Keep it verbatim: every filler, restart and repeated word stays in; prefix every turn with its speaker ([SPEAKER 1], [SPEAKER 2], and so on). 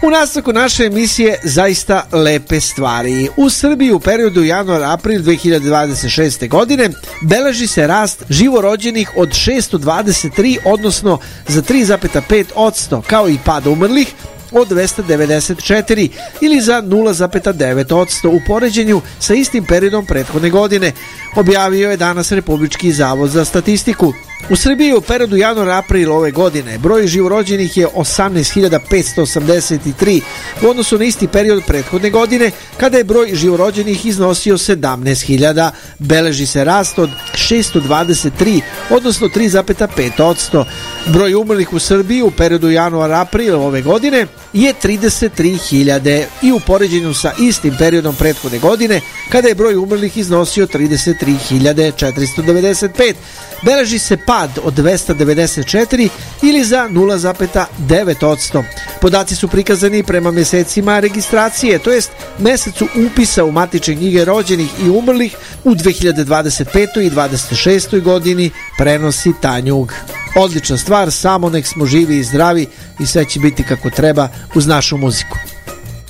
[SPEAKER 1] U nastavku naše emisije zaista lepe stvari. U Srbiji u periodu januar-april dve hiljade dvadeset šeste. godine beleži se rast živorođenih od šesto dvadeset tri, odnosno za tri zarez pet posto, kao i pad umrlih od dvesta devedeset četiri ili za nula zarez devet posto u poređenju sa istim periodom prethodne godine, objavio je danas Republički zavod za statistiku. U Srbiji u periodu januar-april ove godine broj živorođenih je osamnaest hiljada petsto osamdeset tri u odnosu na isti period prethodne godine, kada je broj živorođenih iznosio sedamnaest hiljada. Beleži se rast od šesto dvadeset tri, odnosno tri zarez pet posto. Broj umrlih u Srbiji u periodu januar-april ove godine je trideset tri hiljade i u poređenju sa istim periodom prethodne godine, kada je broj umrlih iznosio trideset tri hiljade četiristo devedeset pet. Beleži se pad od dvesta devedeset četiri ili za nula zarez devet posto. Podaci su prikazani prema mesecima registracije, to jest mesecu upisa u matične knjige rođenih i umrlih u dve hiljade dvadeset petoj i dvadeset šestoj. godini, prenosi Tanjug. Odlična stvar, samo nek smo živi i zdravi i sve će biti kako treba uz našu muziku.